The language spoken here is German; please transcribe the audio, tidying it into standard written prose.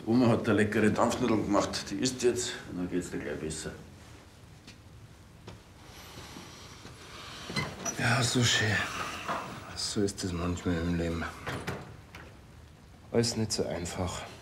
Oma hat da leckere Dampfnudeln gemacht. Die isst jetzt und dann geht's dir gleich besser. Ja, so schön. So ist es manchmal im Leben. Alles nicht so einfach.